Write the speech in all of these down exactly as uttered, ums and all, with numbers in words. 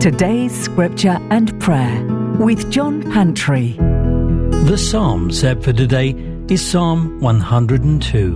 Today's Scripture and Prayer with John Pantry. The psalm set for today is Psalm one hundred two.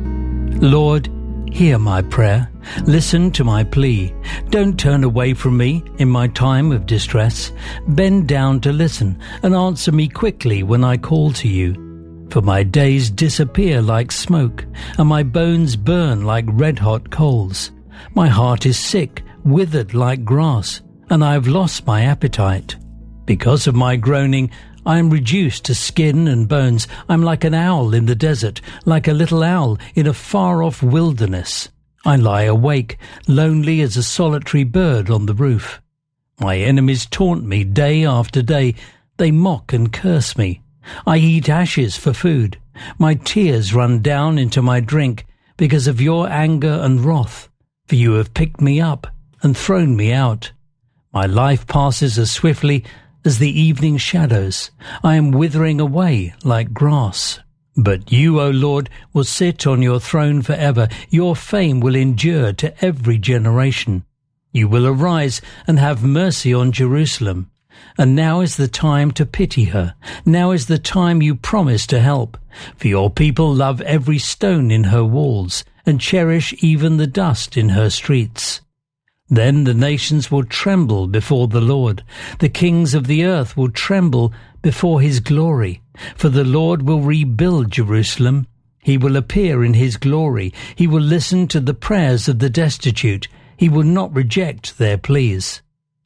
Lord, hear my prayer. Listen to my plea. Don't turn away from me in my time of distress. Bend down to listen and answer me quickly when I call to you. For my days disappear like smoke, and my bones burn like red-hot coals. My heart is sick, withered like grass, and I have lost my appetite. Because of my groaning, I am reduced to skin and bones. I'm like an owl in the desert, like a little owl in a far-off wilderness. I lie awake, lonely as a solitary bird on the roof. My enemies taunt me day after day. They mock and curse me. I eat ashes for food. My tears run down into my drink because of your anger and wrath. For you have picked me up and thrown me out. My life passes as swiftly as the evening shadows. I am withering away like grass. But you, O Lord, will sit on your throne forever. Your fame will endure to every generation. You will arise and have mercy on Jerusalem. And now is the time to pity her. Now is the time you promised to help. For your people love every stone in her walls and cherish even the dust in her streets. Then the nations will tremble before the Lord. The kings of the earth will tremble before his glory. For the Lord will rebuild Jerusalem. He will appear in his glory. He will listen to the prayers of the destitute. He will not reject their pleas.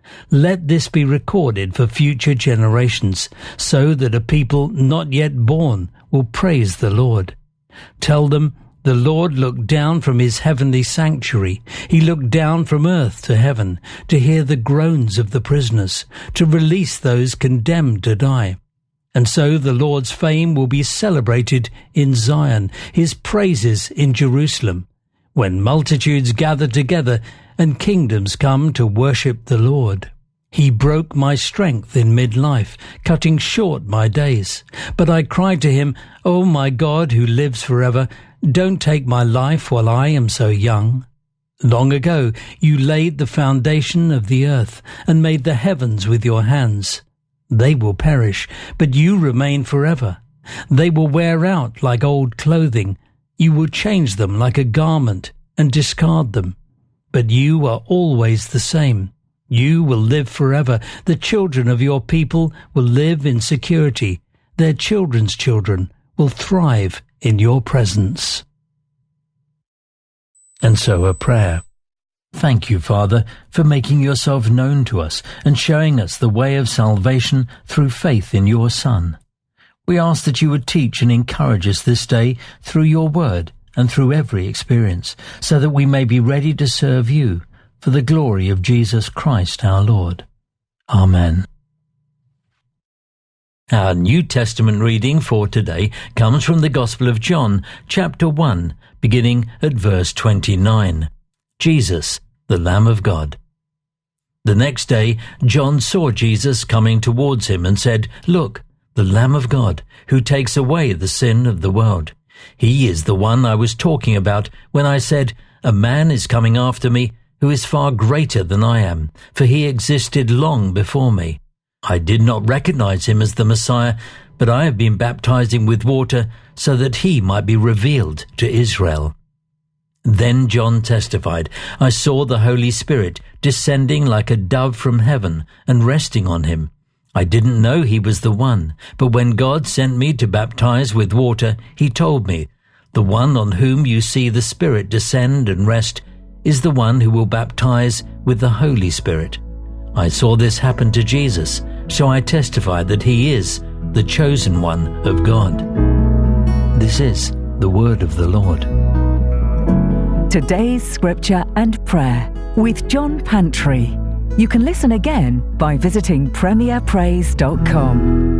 Let this be recorded for future generations, so that a people not yet born will praise the Lord. Tell them, the Lord looked down from his heavenly sanctuary. He looked down from earth to heaven to hear the groans of the prisoners, to release those condemned to die. And so the Lord's fame will be celebrated in Zion, his praises in Jerusalem, when multitudes gather together and kingdoms come to worship the Lord. He broke my strength in midlife, cutting short my days. But I cried to him, O my God who lives forever, don't take my life while I am so young. Long ago you laid the foundation of the earth and made the heavens with your hands. They will perish, but you remain forever. They will wear out like old clothing. You will change them like a garment and discard them. But you are always the same. You will live forever. The children of your people will live in security. Their children's children will thrive in your presence. And so a prayer. Thank you, Father, for making yourself known to us and showing us the way of salvation through faith in your Son. We ask that you would teach and encourage us this day through your word and through every experience, so that we may be ready to serve you for the glory of Jesus Christ our Lord. Amen. Our New Testament reading for today comes from the Gospel of John, chapter one, beginning at verse twenty-nine. Jesus, the Lamb of God. The next day, John saw Jesus coming towards him and said, Look, the Lamb of God, who takes away the sin of the world. He is the one I was talking about when I said, A man is coming after me who is far greater than I am, for he existed long before me. I did not recognize him as the Messiah, but I have been baptizing with water so that he might be revealed to Israel. Then John testified, I saw the Holy Spirit descending like a dove from heaven and resting on him. I didn't know he was the one, but when God sent me to baptize with water, he told me, The one on whom you see the Spirit descend and rest is the one who will baptize with the Holy Spirit. I saw this happen to Jesus, so I testify that he is the chosen one of God. This is the word of the Lord. Today's Scripture and Prayer with John Pantry. You can listen again by visiting premier praise dot com.